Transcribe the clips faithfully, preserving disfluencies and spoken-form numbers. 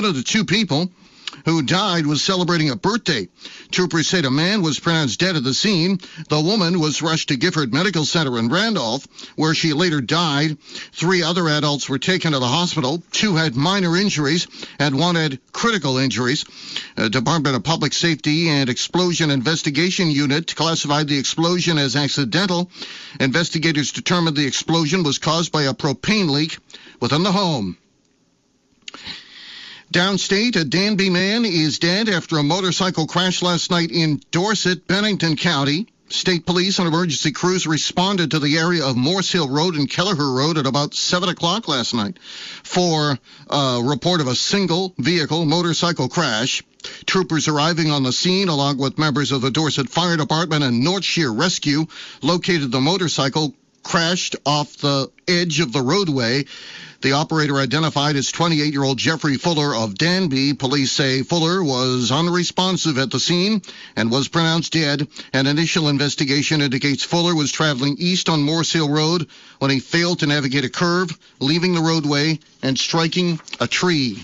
of the two people who died was celebrating a birthday. Troopers said a man was pronounced dead at the scene. The woman was rushed to Gifford Medical Center in Randolph, where she later died. Three other adults were taken to the hospital. Two had minor injuries, and one had critical injuries. The Department of Public Safety and Explosion Investigation Unit classified the explosion as accidental. Investigators determined the explosion was caused by a propane leak within the home. Downstate, a Danby man is dead after a motorcycle crash last night in Dorset, Bennington County. State police and emergency crews responded to the area of Morse Hill Road and Kelleher Road at about seven o'clock last night for a report of a single vehicle motorcycle crash. Troopers arriving on the scene, along with members of the Dorset Fire Department and North Shear Rescue, located the motorcycle crashed off the edge of the roadway. The operator identified as twenty-eight-year-old Jeffrey Fuller of Danby. Police say Fuller was unresponsive at the scene and was pronounced dead. An initial investigation indicates Fuller was traveling east on Morse Hill Road when he failed to navigate a curve, leaving the roadway and striking a tree.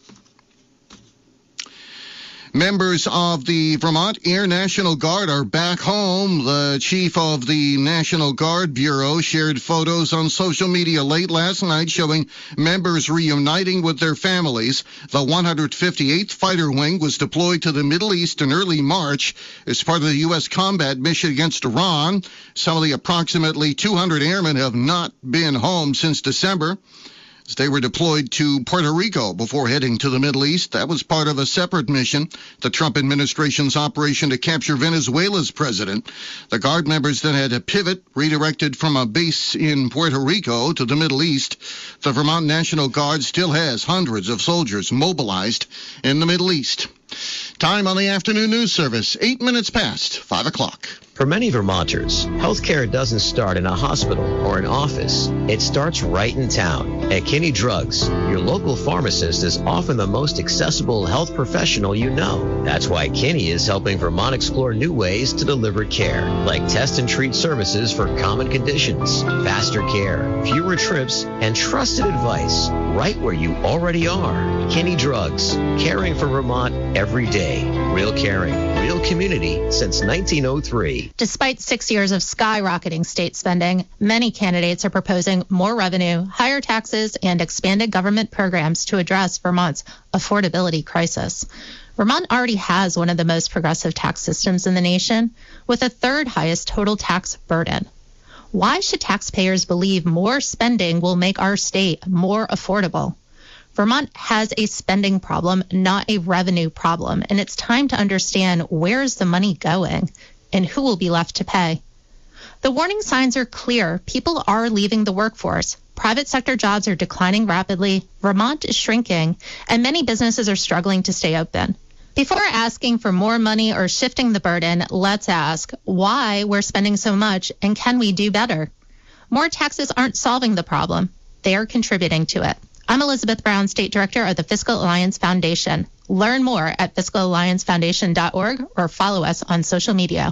Members of the Vermont Air National Guard are back home. The chief of the National Guard Bureau shared photos on social media late last night showing members reuniting with their families. The one hundred fifty-eighth Fighter Wing was deployed to the Middle East in early March as part of the U S combat mission against Iran. Some of the approximately two hundred airmen have not been home since December. They were deployed to Puerto Rico before heading to the Middle East. That was part of a separate mission, the Trump administration's operation to capture Venezuela's president. The Guard members then had to pivot, redirected from a base in Puerto Rico to the Middle East. The Vermont National Guard still has hundreds of soldiers mobilized in the Middle East. Time on the afternoon news service, eight minutes past five o'clock. For many Vermonters, healthcare doesn't start in a hospital or an office. It starts right in town. At Kinney Drugs, your local pharmacist is often the most accessible health professional you know. That's why Kinney is helping Vermont explore new ways to deliver care, like test and treat services for common conditions, faster care, fewer trips, and trusted advice right where you already are. Kinney Drugs, caring for Vermont every day. Real caring, real community since nineteen oh three. Despite six years of skyrocketing state spending, many candidates are proposing more revenue, higher taxes, and expanded government programs to address Vermont's affordability crisis. Vermont already has one of the most progressive tax systems in the nation, with the third highest total tax burden. Why should taxpayers believe more spending will make our state more affordable? Vermont has a spending problem, not a revenue problem, and it's time to understand where is the money going and who will be left to pay. The warning signs are clear. People are leaving the workforce. Private sector jobs are declining rapidly. Vermont is shrinking, and many businesses are struggling to stay open. Before asking for more money or shifting the burden, let's ask why we're spending so much and can we do better? More taxes aren't solving the problem. They are contributing to it. I'm Elizabeth Brown, State Director of the Fiscal Alliance Foundation. Learn more at fiscal alliance foundation dot org or follow us on social media.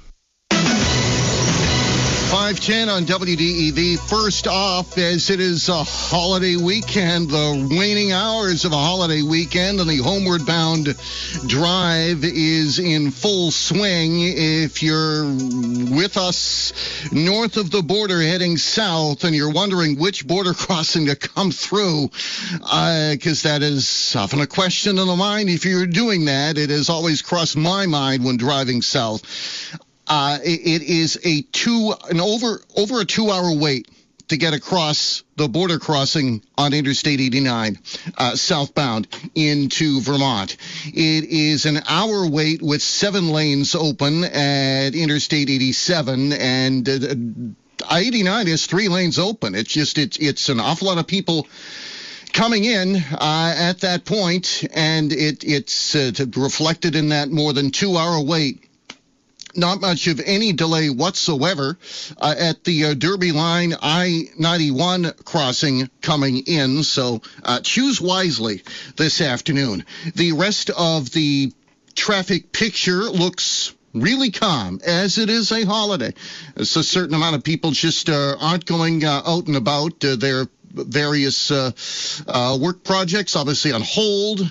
five ten on W D E V. First off, as it is a holiday weekend, the waning hours of a holiday weekend, and the homeward bound drive is in full swing. If you're with us north of the border heading south and you're wondering which border crossing to come through, because uh, that is often a question in the mind. If you're doing that, it has always crossed my mind when driving south. Uh, it, it is a two, an over, over a two-hour wait to get across the border crossing on Interstate eighty-nine, uh, southbound into Vermont. It is an hour wait with seven lanes open at Interstate eighty-seven, and uh, I eighty-nine has three lanes open. It's just, it's, it's an awful lot of people coming in uh, at that point, and it, it's uh, reflected in that more than two-hour wait. Not much of any delay whatsoever uh, at the uh, Derby Line I ninety-one crossing coming in, so uh, choose wisely this afternoon. The rest of the traffic picture looks really calm, as it is a holiday. So a certain amount of people just uh, aren't going uh, out and about. Uh, they're various uh, uh, work projects, obviously on hold.